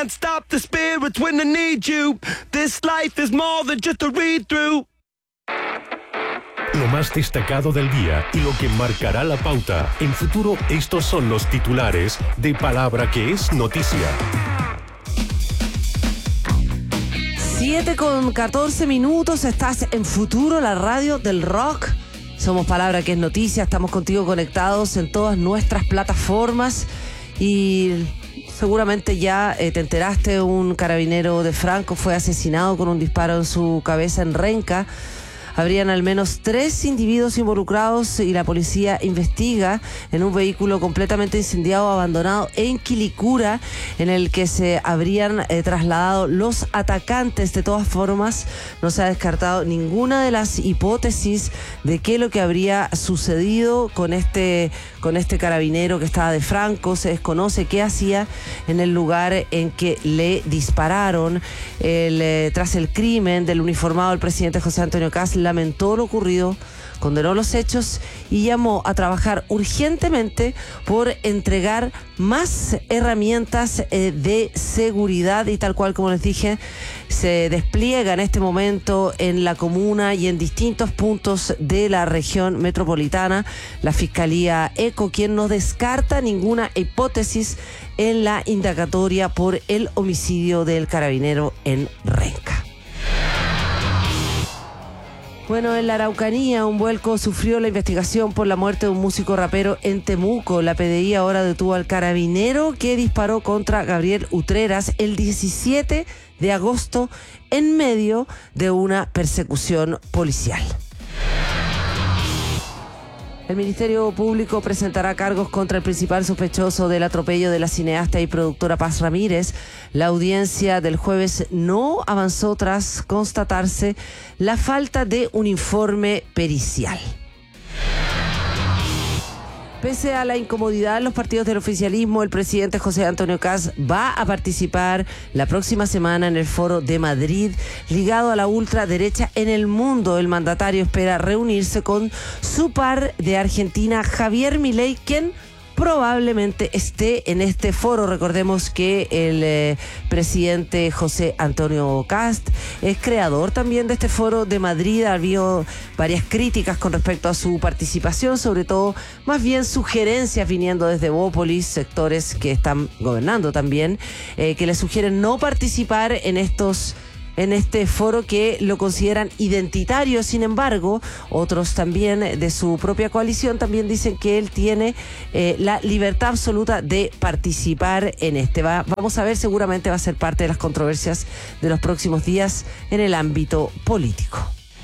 can't stop the spirits when they need you. This life is more than just a read-through. Lo más destacado del día y lo que marcará la pauta. En Futuro, estos son los titulares de Palabra que es noticia. 7:14. Estás en Futuro, la radio del rock. Somos Palabra que es noticia. Estamos contigo conectados en todas nuestras plataformas. Y seguramente ya te enteraste, un carabinero de Franco fue asesinado con un disparo en su cabeza en Renca. Habrían al menos 3 individuos involucrados y la policía investiga en un vehículo completamente incendiado, abandonado en Quilicura, en el que se habrían trasladado los atacantes. De todas formas, no se ha descartado ninguna de las hipótesis de qué es lo que habría sucedido con este carabinero que estaba de Franco. Se desconoce qué hacía en el lugar en que le dispararon. Tras el crimen del uniformado, el presidente José Antonio Kast lamentó lo ocurrido, condenó los hechos y llamó a trabajar urgentemente por entregar más herramientas de seguridad, y tal cual como les dije, se despliega en este momento en la comuna y en distintos puntos de la región metropolitana la Fiscalía ECO, quien no descarta ninguna hipótesis en la indagatoria por el homicidio del carabinero en Renca. Bueno, en la Araucanía, un vuelco sufrió la investigación por la muerte de un músico rapero en Temuco. La PDI ahora detuvo al carabinero que disparó contra Gabriel Utreras el 17 de agosto en medio de una persecución policial. El Ministerio Público presentará cargos contra el principal sospechoso del atropello de la cineasta y productora Paz Ramírez. La audiencia del jueves no avanzó tras constatarse la falta de un informe pericial. Pese a la incomodidad en los partidos del oficialismo, el presidente José Antonio Kast va a participar la próxima semana en el Foro de Madrid ligado a la ultraderecha en el mundo. El mandatario espera reunirse con su par de Argentina, Javier Milei, quien probablemente esté en este foro. Recordemos que el presidente José Antonio Kast es creador también de este foro de Madrid. Ha habido varias críticas con respecto a su participación, sobre todo más bien sugerencias viniendo desde Bópolis, sectores que están gobernando también, que le sugieren no participar en este foro, que lo consideran identitario. Sin embargo, otros también de su propia coalición también dicen que él tiene la libertad absoluta de participar en este. Vamos a ver, seguramente va a ser parte de las controversias de los próximos días en el ámbito político.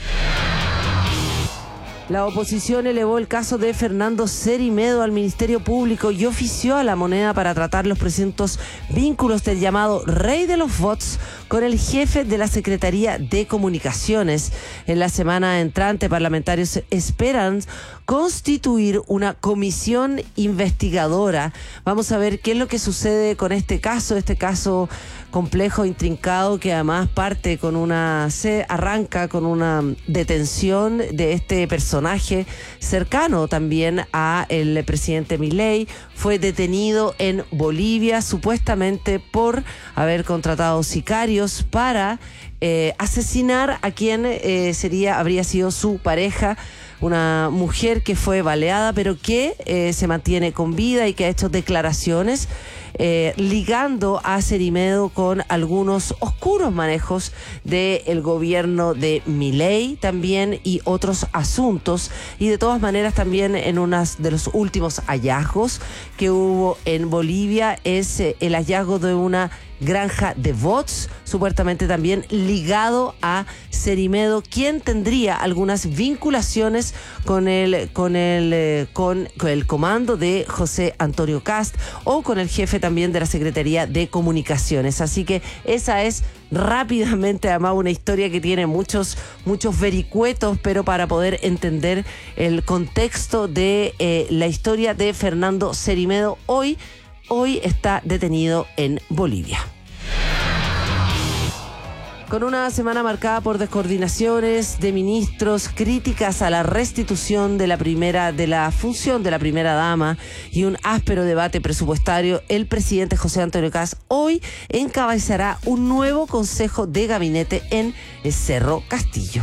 La oposición elevó el caso de Fernando Cerimedo al Ministerio Público y ofició a La Moneda para tratar los presuntos vínculos del llamado rey de los bots con el jefe de la Secretaría de Comunicaciones. En la semana entrante, parlamentarios esperan constituir una comisión investigadora. Vamos a ver qué es lo que sucede con este caso complejo, intrincado, que además se arranca con una detención de este personaje cercano también a el presidente Milei. Fue detenido en Bolivia supuestamente por haber contratado sicarios para asesinar a quien habría sido su pareja, una mujer que fue baleada pero que se mantiene con vida y que ha hecho declaraciones ligando a Cerimedo con algunos oscuros manejos del gobierno de Milei también y otros asuntos. Y de todas maneras también en unos de los últimos hallazgos que hubo en Bolivia es el hallazgo de una granja de bots, supuestamente también ligado a Cerimedo, quien tendría algunas vinculaciones con el comando de José Antonio Kast o con el jefe también de la Secretaría de Comunicaciones. Así que esa es rápidamente además una historia que tiene muchos vericuetos, pero para poder entender el contexto de la historia de Fernando Cerimedo, hoy está detenido en Bolivia. Con una semana marcada por descoordinaciones de ministros, críticas a la restitución de la función de la primera dama y un áspero debate presupuestario, el presidente José Antonio Kast hoy encabezará un nuevo consejo de gabinete en Cerro Castillo.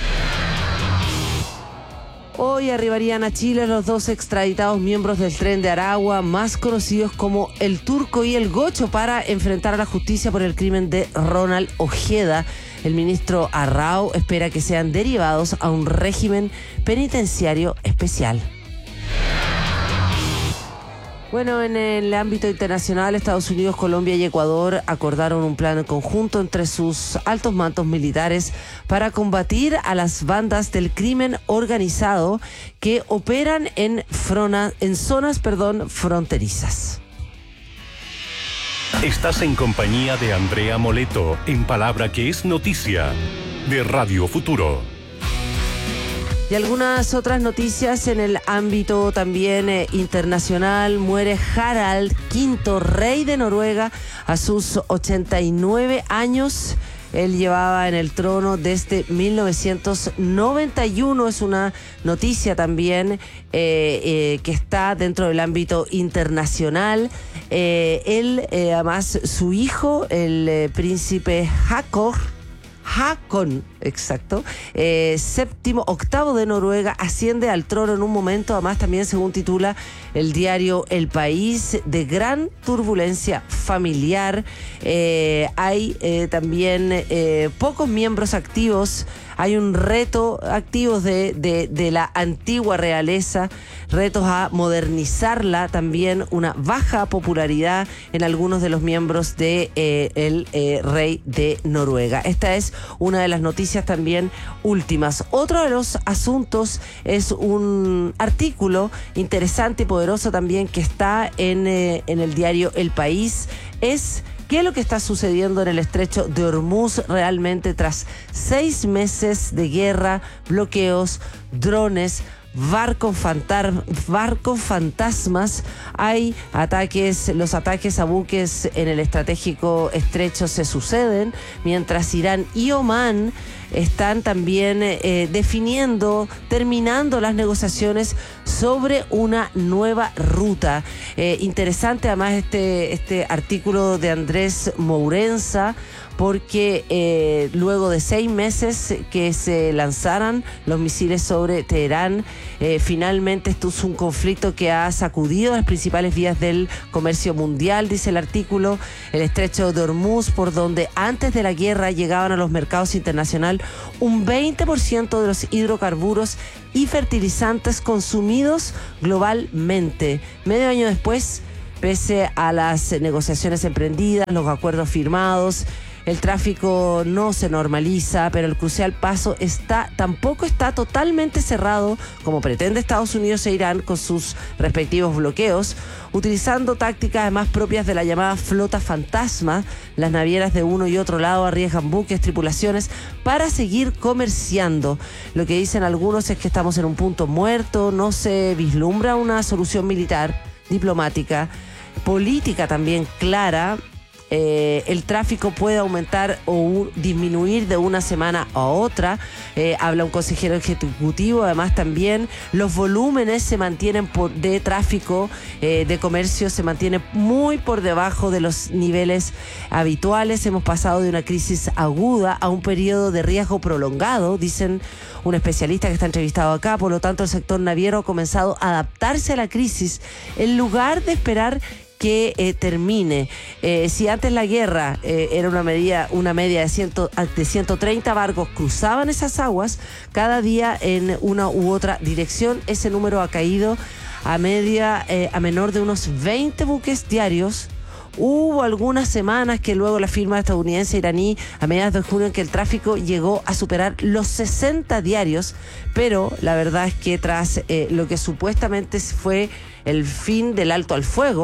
Hoy arribarían a Chile los 2 extraditados miembros del Tren de Aragua, más conocidos como el Turco y el Gocho, para enfrentar a la justicia por el crimen de Ronald Ojeda. El ministro Arrau espera que sean derivados a un régimen penitenciario especial. Bueno, en el ámbito internacional, Estados Unidos, Colombia y Ecuador acordaron un plan conjunto entre sus altos mandos militares para combatir a las bandas del crimen organizado que operan en zonas fronterizas. Estás en compañía de Andrea Moleto, en Palabra que es Noticia, de Radio Futuro. Y algunas otras noticias en el ámbito también internacional. Muere Harald V, rey de Noruega, a sus 89 años. Él llevaba en el trono desde 1991. Es una noticia también que está dentro del ámbito internacional. Además, su hijo, el príncipe Haakon, exacto, octavo de Noruega, asciende al trono en un momento, además también según titula el diario El País, de gran turbulencia familiar. Hay también pocos miembros activos. Hay un reto activos de la antigua realeza, retos a modernizarla, también una baja popularidad en algunos de los miembros de el rey de Noruega. Esta es una de las noticias también últimas. Otro de los asuntos es un artículo interesante y poderoso también que está en el diario El País. ¿Qué es lo que está sucediendo en el estrecho de Hormuz realmente tras 6 meses de guerra, bloqueos, drones, barcos fantasmas? Hay ataques, los ataques a buques en el estratégico estrecho se suceden, mientras Irán y Omán están también terminando las negociaciones sobre una nueva ruta. Interesante además este artículo de Andrés Mourenza, porque luego de 6 meses que se lanzaran los misiles sobre Teherán, finalmente esto es un conflicto que ha sacudido las principales vías del comercio mundial, dice el artículo. El estrecho de Hormuz, por donde antes de la guerra llegaban a los mercados internacionales un 20% de los hidrocarburos y fertilizantes consumidos globalmente. Medio año después, pese a las negociaciones emprendidas, los acuerdos firmados, el tráfico no se normaliza, pero el crucial paso tampoco está totalmente cerrado, como pretende Estados Unidos e Irán con sus respectivos bloqueos, utilizando tácticas además propias de la llamada flota fantasma. Las navieras de uno y otro lado arriesgan buques, tripulaciones, para seguir comerciando. Lo que dicen algunos es que estamos en un punto muerto, no se vislumbra una solución militar, diplomática, política también clara. El tráfico puede aumentar o disminuir de una semana a otra, habla un consejero ejecutivo. Además también los volúmenes se mantienen de tráfico, de comercio, se mantienen muy por debajo de los niveles habituales. Hemos pasado de una crisis aguda a un periodo de riesgo prolongado, dicen un especialista que está entrevistado acá. Por lo tanto, el sector naviero ha comenzado a adaptarse a la crisis en lugar de esperar que termine. Si antes la guerra era una media de 130 barcos cruzaban esas aguas cada día en una u otra dirección, ese número ha caído a menor de unos 20 buques diarios. Hubo algunas semanas que luego la firma estadounidense iraní a mediados de junio en que el tráfico llegó a superar los 60 diarios, pero la verdad es que tras lo que supuestamente fue el fin del alto al fuego,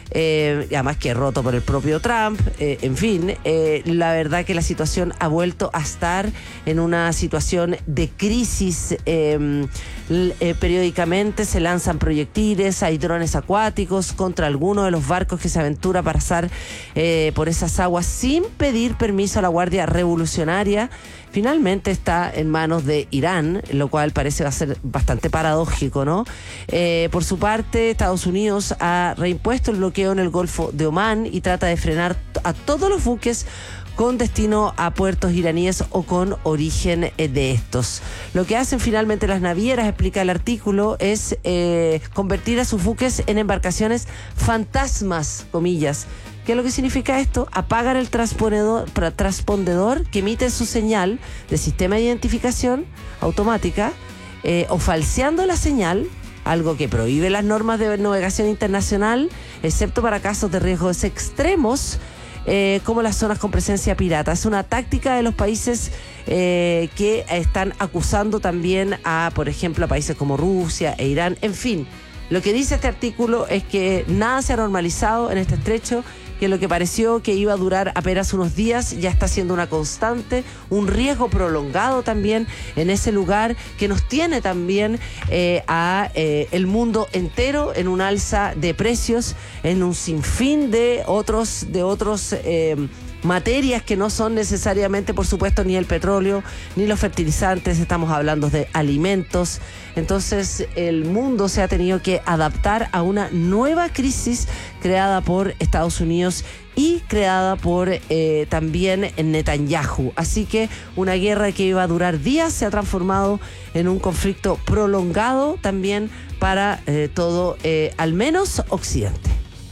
y además que roto por el propio Trump, en fin, la verdad que la situación ha vuelto a estar en una situación de crisis. Periódicamente se lanzan proyectiles, hay drones acuáticos contra alguno de los barcos que se aventura a pasar por esas aguas sin pedir permiso a la Guardia Revolucionaria. Finalmente está en manos de Irán, lo cual parece va a ser bastante paradójico, ¿no? Por su parte, Estados Unidos ha reimpuesto el bloqueo en el Golfo de Omán y trata de frenar a todos los buques con destino a puertos iraníes o con origen de estos. Lo que hacen finalmente las navieras, explica el artículo, es convertir a sus buques en embarcaciones fantasmas, comillas. ¿Qué es lo que significa esto? Apagar el transpondedor que emite su señal de sistema de identificación automática o falseando la señal, algo que prohíbe las normas de navegación internacional, excepto para casos de riesgos extremos, como las zonas con presencia pirata. Es una táctica de los países que están acusando también a, por ejemplo, a países como Rusia e Irán. En fin, lo que dice este artículo es que nada se ha normalizado en este estrecho, que lo que pareció que iba a durar apenas unos días ya está siendo una constante, un riesgo prolongado también en ese lugar que nos tiene también a el mundo entero en un alza de precios, en un sinfín de otros materias que no son necesariamente, por supuesto, ni el petróleo, ni los fertilizantes, estamos hablando de alimentos. Entonces, el mundo se ha tenido que adaptar a una nueva crisis creada por Estados Unidos y creada por también Netanyahu. Así que una guerra que iba a durar días se ha transformado en un conflicto prolongado también para todo, al menos Occidente.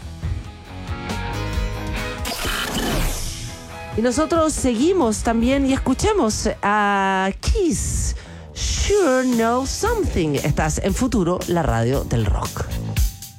Y nosotros seguimos también y escuchemos a Kiss, Sure Know Something. Estás en Futuro, la radio del rock.